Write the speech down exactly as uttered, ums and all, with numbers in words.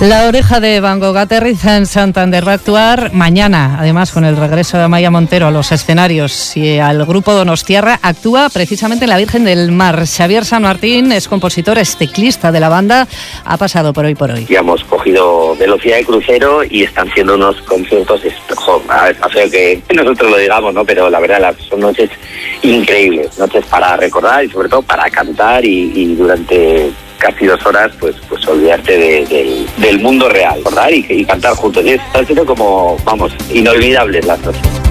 La Oreja de Van Gogh aterriza en Santander, va a actuar mañana, además con el regreso de Amaia Montero a los escenarios y al grupo donostiarra. Actúa precisamente en la Virgen del Mar. Xavier San Martín es compositor, es teclista de la banda, ha pasado por Hoy por Hoy. Ya hemos cogido velocidad de crucero y están siendo unos conciertos, jo, a ver, no sé que nosotros lo digamos, ¿no? Pero la verdad las, son noches increíbles, noches para recordar y sobre todo para cantar y, y durante casi dos horas pues pues olvidarte de, de, del mundo real, ¿verdad? Y, y cantar juntos. Y está siendo como, vamos, inolvidables las noches.